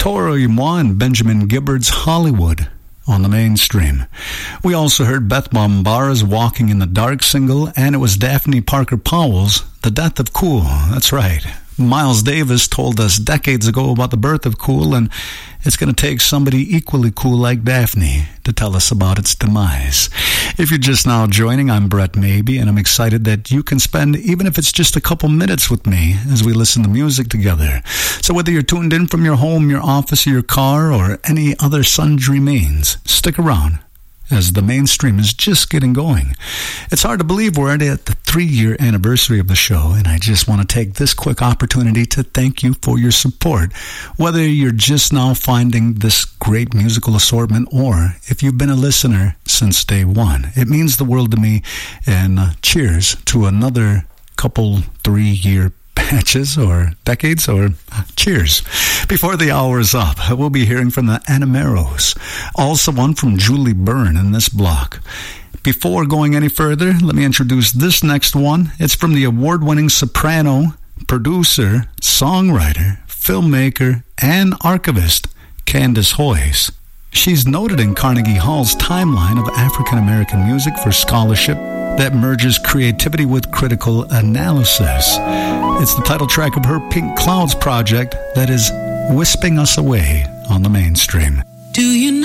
Toro y Moi and Benjamin Gibbard's Hollywood on the Mainstream. We also heard Beth Bombara's Walking in the Dark single, and it was Daphne Parker Powell's The Death of Cool. That's right. Miles Davis told us decades ago about the birth of cool, and it's going to take somebody equally cool like Daphne to tell us about its demise. If you're just now joining, I'm Brett Maybe, and I'm excited that you can spend, even if it's just a couple minutes with me, as we listen to music together. So whether you're tuned in from your home, your office, or your car, or any other sundry means, stick around, as the Mainstream is just getting going. It's hard to believe we're already at the 3-year anniversary of the show, and I just want to take this quick opportunity to thank you for your support. Whether you're just now finding this great musical assortment, or if you've been a listener since day one, it means the world to me, and cheers to another couple 3-year patches or decades, or cheers. Before the hour is up, we'll be hearing from the Animeros, also one from Julie Byrne in this block. Before going any further, let me introduce this next one. It's from the award-winning soprano, producer, songwriter, filmmaker, and archivist, Candace Hoyce. She's noted in Carnegie Hall's timeline of African-American music for scholarship that merges creativity with critical analysis. It's the title track of her Pink Clouds project that is wisping us away on the Mainstream. Do you know